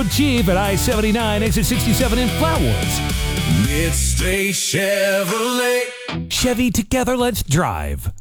Jeep at I-79, exit 67 in Flatwoods. Midstate Chevrolet. Chevy, together, let's drive.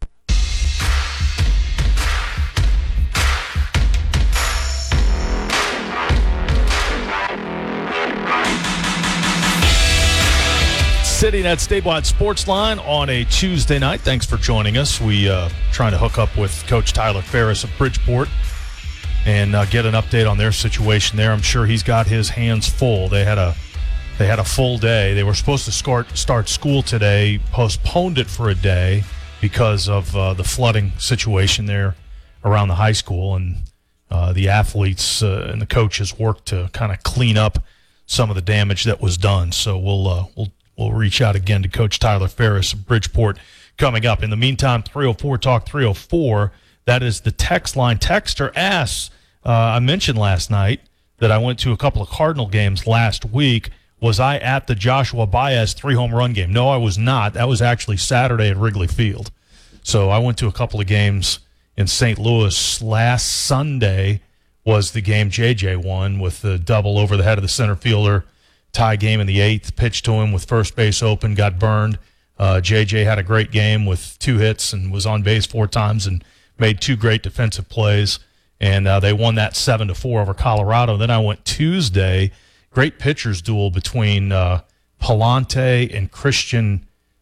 Sitting at Statewide Sports Line on a Tuesday night. Thanks for joining us. We trying to hook up with Coach Tyler Ferris of Bridgeport and get an update on their situation there. I'm sure he's got his hands full. They had a full day. They were supposed to start school today, postponed it for a day because of the flooding situation there around the high school, and the athletes and the coaches worked to kind of clean up some of the damage that was done. So we'll reach out again to Coach Tyler Ferris of Bridgeport coming up. In the meantime, 304 Talk 304. That is the text line. Texter asks, I mentioned last night that I went to a couple of Cardinal games last week. Was I at the Joshua Baez 3-home run game? No, I was not. That was actually Saturday at Wrigley Field. So I went to a couple of games in St. Louis. Last Sunday was the game JJ won with the double over the head of the center fielder. Tie game in the 8th, pitched to him with first base open, got burned. JJ had a great game with 2 hits and was on base 4 times and made 2 great defensive plays. And they won that 7-4 over Colorado. Then I went Tuesday, great pitchers duel between Palante and Christopher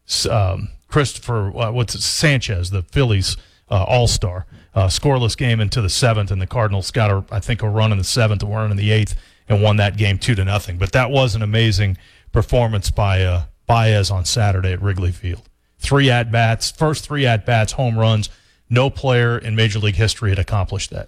Sanchez, the Phillies all-star. Scoreless game into the 7th, and the Cardinals got a run in the 7th, a run in the 8th, and won that game 2-0. But that was an amazing performance by Baez on Saturday at Wrigley Field. 3 at-bats, first 3 at-bats, home runs. No player in Major League history had accomplished that.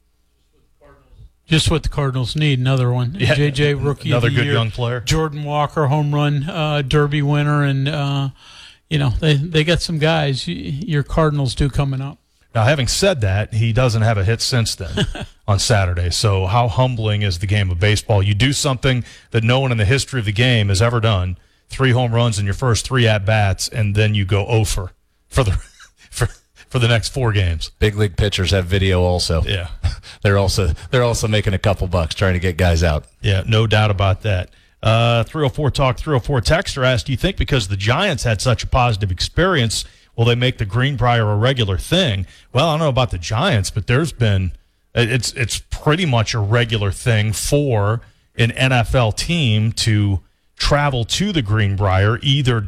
Just what the Cardinals need, another one. Yeah, JJ, rookie another of the good year. young player. Jordan Walker, home run derby winner, and they got some guys. Your Cardinals do coming up. Now, having said that, he doesn't have a hit since then on Saturday. So how humbling is the game of baseball? You do something that no one in the history of the game has ever done, 3 home runs in your first 3 at-bats, and then you go 0 for the next 4 games. Big league pitchers have video also. Yeah. They're also making a couple bucks trying to get guys out. Yeah, no doubt about that. 304 Talk 304 texter asked, do you think because the Giants had such a positive experience, will they make the Greenbrier a regular thing? Well, I don't know about the Giants, but it's pretty much a regular thing for an NFL team to travel to the Greenbrier either